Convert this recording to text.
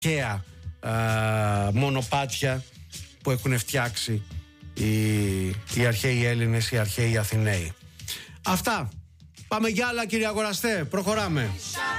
αρχαία μονοπάτια που έχουν φτιάξει οι αρχαίοι Έλληνες, οι αρχαίοι Αθηναίοι. Αυτά. Πάμε για άλλα, κύριε Αγοραστέ. Προχωράμε.